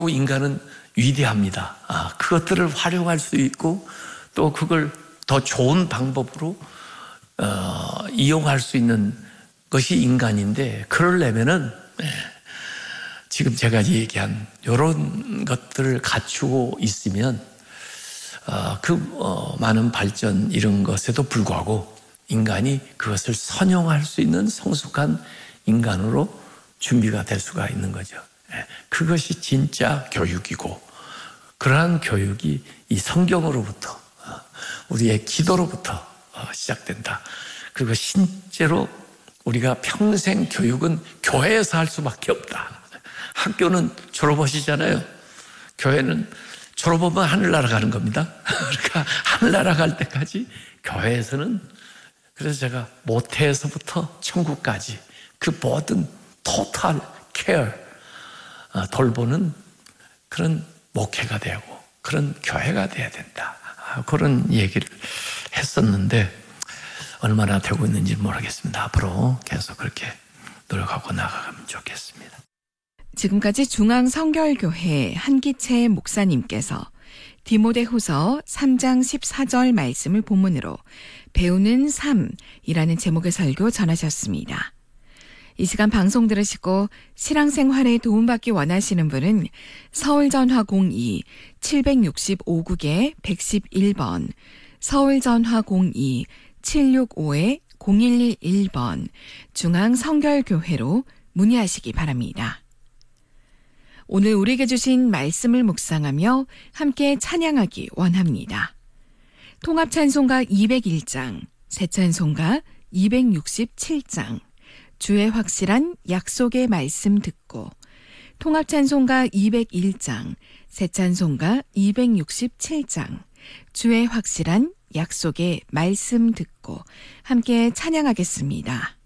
인간은 위대합니다. 그것들을 활용할 수 있고 또 그걸 더 좋은 방법으로 이용할 수 있는 것이 인간인데, 그러려면은 지금 제가 얘기한 이런 것들을 갖추고 있으면 많은 발전 이런 것에도 불구하고 인간이 그것을 선용할 수 있는 성숙한 인간으로 준비가 될 수가 있는 거죠. 그것이 진짜 교육이고, 그러한 교육이 이 성경으로부터, 우리의 기도로부터 시작된다. 그리고 실제로 우리가 평생 교육은 교회에서 할 수밖에 없다. 학교는 졸업하시잖아요. 교회는 졸업하면 하늘나라 가는 겁니다. 그러니까 하늘나라 갈 때까지 교회에서는, 그래서 제가 모태에서부터 천국까지 그 모든 토탈 케어, 돌보는 그런 목회가 되고 그런 교회가 돼야 된다. 그런 얘기를 했었는데 얼마나 되고 있는지 모르겠습니다. 앞으로 계속 그렇게 노력하고 나가면 좋겠습니다. 지금까지 중앙성결교회 한기채 목사님께서 디모데후서 3장 14절 말씀을 본문으로 배우는 삶이라는 제목의 설교 전하셨습니다. 이 시간 방송 들으시고 신앙생활에 도움받기 원하시는 분은 서울전화 02-765국에 111번, 서울전화 02-765-0111번 중앙성결교회로 문의하시기 바랍니다. 오늘 우리에게 주신 말씀을 묵상하며 함께 찬양하기 원합니다. 통합찬송가 201장, 새찬송가 267장, 주의 확실한 약속의 말씀 듣고, 통합찬송가 201장, 새찬송가 267장, 주의 확실한 약속의 말씀 듣고 함께 찬양하겠습니다.